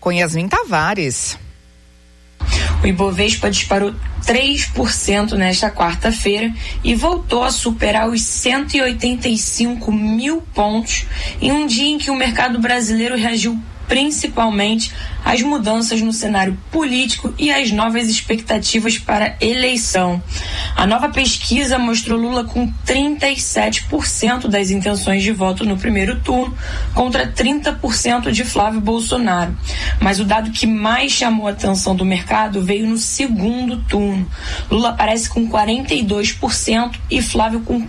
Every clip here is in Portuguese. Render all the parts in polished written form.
com Yasmin Tavares. O Ibovespa disparou 3% nesta quarta-feira e voltou a superar os 185 mil pontos em um dia em que o mercado brasileiro reagiu principalmente às mudanças no cenário político e às novas expectativas para a eleição. A nova pesquisa mostrou Lula com 37% das intenções de voto no primeiro turno, contra 30% de Flávio Bolsonaro. Mas o dado que mais chamou a atenção do mercado veio no segundo turno. Lula aparece com 42% e Flávio com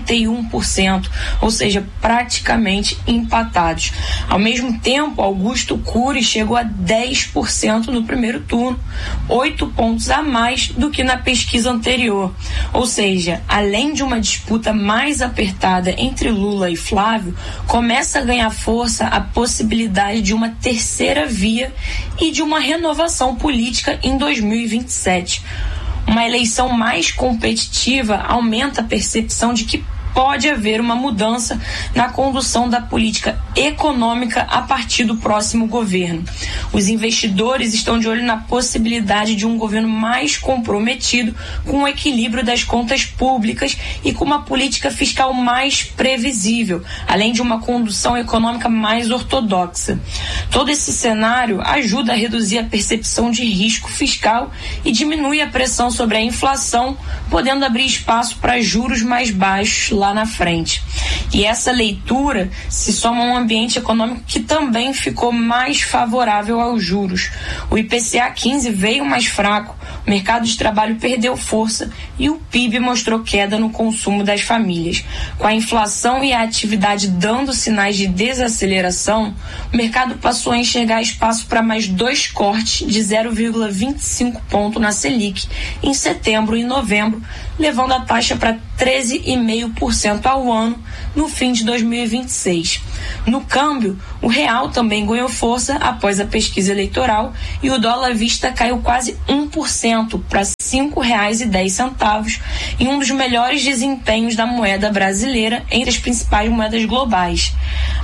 41%, ou seja, praticamente empatados. Ao mesmo tempo, Augusto Cury chegou a 10% no primeiro turno, 8 pontos a mais do que na pesquisa anterior. Ou seja, além de uma disputa mais apertada entre Lula e Flávio, começa a ganhar força a possibilidade de uma terceira via e de uma renovação política em 2027. Uma eleição mais competitiva aumenta a percepção de que pode haver uma mudança na condução da política econômica a partir do próximo governo. Os investidores estão de olho na possibilidade de um governo mais comprometido com o equilíbrio das contas públicas e com uma política fiscal mais previsível, além de uma condução econômica mais ortodoxa. Todo esse cenário ajuda a reduzir a percepção de risco fiscal e diminui a pressão sobre a inflação, podendo abrir espaço para juros mais baixos lá na frente. E essa leitura se soma a um ambiente econômico que também ficou mais favorável aos juros. O IPCA 15 veio mais fraco, o mercado de trabalho perdeu força e o PIB mostrou queda no consumo das famílias. Com a inflação e a atividade dando sinais de desaceleração, o mercado passou a enxergar espaço para mais 2 cortes de 0,25 ponto na Selic em setembro e novembro, levando a taxa para 13,5% ao ano no fim de 2026. No câmbio, o real também ganhou força após a pesquisa eleitoral e o dólar à vista caiu quase 1% para R$ 5,10, em um dos melhores desempenhos da moeda brasileira entre as principais moedas globais.